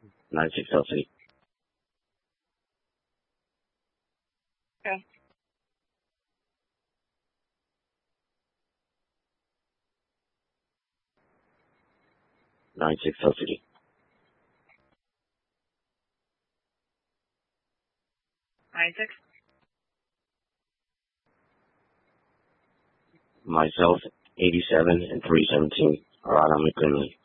96 Hill City. Okay. 96 Hill City. 96. Myself, 87 and 317 are out on McKinley.